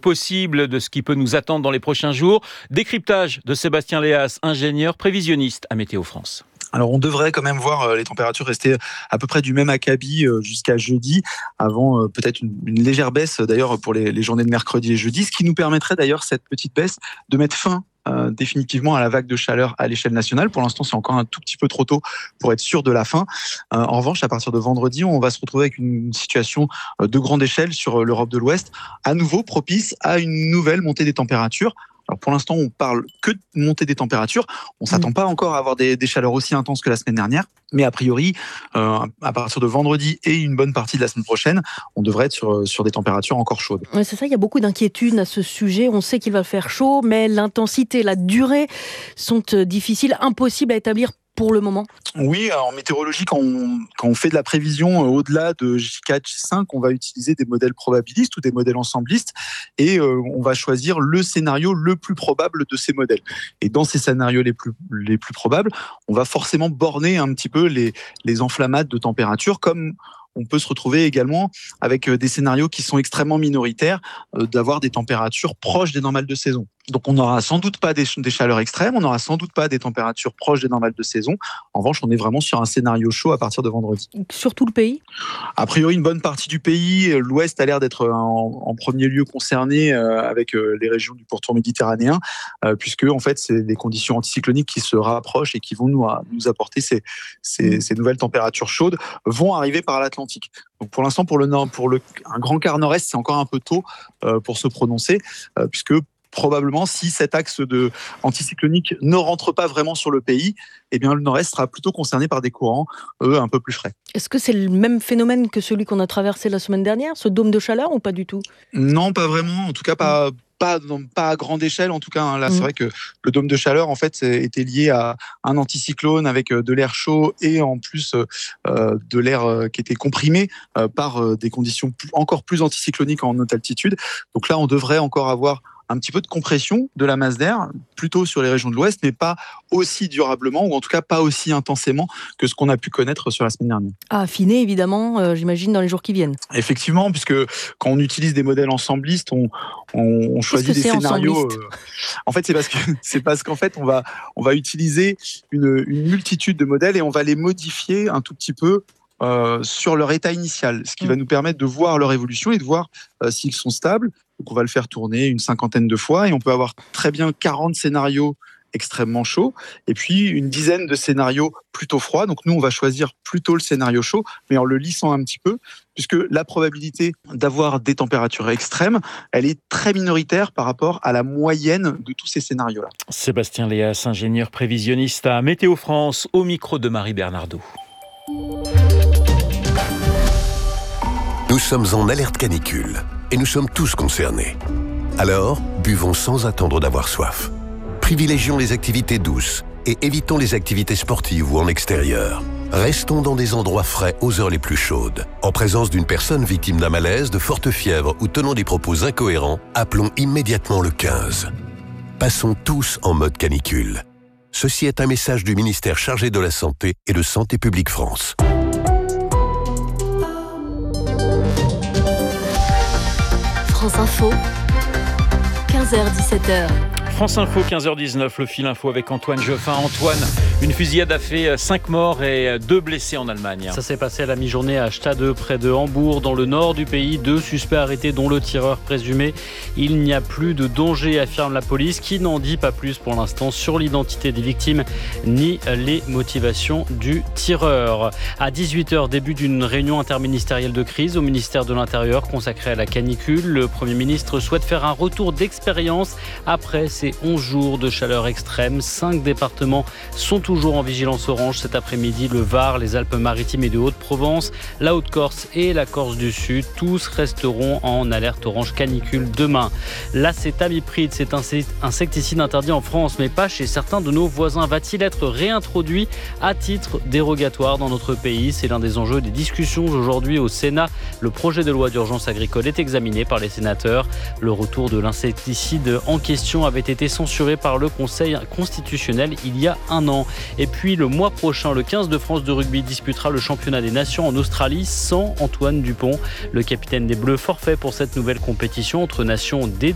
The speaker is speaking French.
possible de ce qui peut nous attendre dans les prochains jours. Décryptage de Sébastien Léas, ingénieur prévisionniste à Météo France. Alors on devrait quand même voir les températures rester à peu près du même acabit jusqu'à jeudi, avant peut-être une légère baisse d'ailleurs pour les journées de mercredi et jeudi, ce qui nous permettrait d'ailleurs, cette petite baisse, de mettre fin définitivement à la vague de chaleur à l'échelle nationale. Pour l'instant, c'est encore un tout petit peu trop tôt pour être sûr de la fin. En revanche, à partir de vendredi, on va se retrouver avec une situation de grande échelle sur l'Europe de l'Ouest, à nouveau propice à une nouvelle montée des températures. Alors pour l'instant, on parle que de montée des températures. On ne s'attend pas encore à avoir des chaleurs aussi intenses que la semaine dernière. Mais a priori, à partir de vendredi et une bonne partie de la semaine prochaine, on devrait être sur des températures encore chaudes. Ouais, c'est ça, il y a beaucoup d'inquiétudes à ce sujet. On sait qu'il va faire chaud, mais l'intensité, la durée sont difficiles, impossibles à établir pour le moment. Oui, en météorologie, quand on fait de la prévision au-delà de J4, J5, on va utiliser des modèles probabilistes ou des modèles ensemblistes et on va choisir le scénario le plus probable de ces modèles. Et dans ces scénarios les plus probables, on va forcément borner un petit peu les enflammades de température, comme on peut se retrouver également avec des scénarios qui sont extrêmement minoritaires, d'avoir des températures proches des normales de saison. Donc on n'aura sans doute pas des chaleurs extrêmes, on n'aura sans doute pas des températures proches des normales de saison. En revanche, on est vraiment sur un scénario chaud à partir de vendredi. Sur tout le pays ? A priori, une bonne partie du pays. L'Ouest a l'air d'être en premier lieu concerné avec les régions du pourtour méditerranéen, puisque en fait, c'est les conditions anticycloniques qui se rapprochent et qui vont nous apporter ces nouvelles températures chaudes vont arriver par l'Atlantique. Donc pour l'instant, pour un grand quart nord-est, c'est encore un peu tôt pour se prononcer, puisque probablement, si cet axe anticyclonique ne rentre pas vraiment sur le pays, eh bien, le nord-est sera plutôt concerné par des courants, un peu plus frais. Est-ce que c'est le même phénomène que celui qu'on a traversé la semaine dernière, ce dôme de chaleur, ou pas du tout ? Non, pas vraiment. En tout cas, pas à grande échelle. En tout cas, là, c'est vrai que le dôme de chaleur, en fait, était lié à un anticyclone avec de l'air chaud et en plus de l'air qui était comprimé par des conditions encore plus anticycloniques en haute altitude. Donc là, on devrait encore avoir un petit peu de compression de la masse d'air, plutôt sur les régions de l'Ouest, mais pas aussi durablement, ou en tout cas pas aussi intensément que ce qu'on a pu connaître sur la semaine dernière. À affiner, évidemment, j'imagine, dans les jours qui viennent. Effectivement, puisque quand on utilise des modèles ensemblistes, on choisit des scénarios. En fait, c'est parce qu'en fait, on va utiliser une multitude de modèles et on va les modifier un tout petit peu sur leur état initial, ce qui va nous permettre de voir leur évolution et de voir s'ils sont stables. Donc on va le faire tourner une 50aine de fois et on peut avoir très bien 40 scénarios extrêmement chauds et puis une dizaine de scénarios plutôt froids. Donc nous, on va choisir plutôt le scénario chaud, mais en le lissant un petit peu, puisque la probabilité d'avoir des températures extrêmes, elle est très minoritaire par rapport à la moyenne de tous ces scénarios-là. Sébastien Léas, ingénieur prévisionniste à Météo France, au micro de Marie Bernardo. Nous sommes en alerte canicule et nous sommes tous concernés. Alors, buvons sans attendre d'avoir soif. Privilégions les activités douces et évitons les activités sportives ou en extérieur. Restons dans des endroits frais aux heures les plus chaudes. En présence d'une personne victime d'un malaise, de forte fièvre ou tenant des propos incohérents, appelons immédiatement le 15. Passons tous en mode canicule. Ceci est un message du ministère chargé de la Santé et de Santé publique France. France Info, 15h-17h. France Info, 15h19, le fil info avec Antoine Geoffin. Antoine, une fusillade a fait 5 morts et 2 blessés en Allemagne. Ça s'est passé à la mi-journée à Stade, près de Hambourg, dans le nord du pays. 2 suspects arrêtés, dont le tireur présumé. Il n'y a plus de danger, affirme la police, qui n'en dit pas plus pour l'instant sur l'identité des victimes ni les motivations du tireur. À 18h, début d'une réunion interministérielle de crise au ministère de l'Intérieur consacrée à la canicule. Le Premier ministre souhaite faire un retour d'expérience après ces 11 jours de chaleur extrême. 5 départements sont toujours en vigilance orange cet après-midi. Le Var, les Alpes-Maritimes et de Haute-Provence, la Haute-Corse et la Corse du Sud. Tous resteront en alerte orange canicule demain. L'acétamipride, c'est un insecticide interdit en France, mais pas chez certains de nos voisins. Va-t-il être réintroduit à titre dérogatoire dans notre pays ? C'est l'un des enjeux des discussions aujourd'hui au Sénat. Le projet de loi d'urgence agricole est examiné par les sénateurs. Le retour de l'insecticide en question avait été censuré par le Conseil constitutionnel il y a un an. Et puis le mois prochain, le 15 de France de rugby disputera le championnat des nations en Australie sans Antoine Dupont. Le capitaine des Bleus forfait pour cette nouvelle compétition entre nations dès